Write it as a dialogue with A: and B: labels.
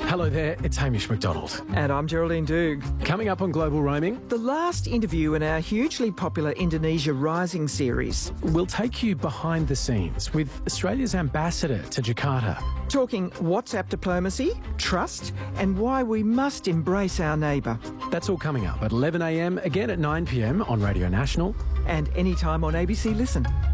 A: Hello there, it's Hamish McDonald.
B: And I'm Geraldine Doog.
A: Coming up on Global Roaming,
B: The last interview in our hugely popular Indonesia Rising series.
A: we'll take you behind the scenes with Australia's ambassador to Jakarta.
B: Talking WhatsApp diplomacy, trust, and why we must embrace our neighbour.
A: That's all coming up at 11 a.m, again at 9 p.m on Radio National.
B: And anytime on ABC Listen.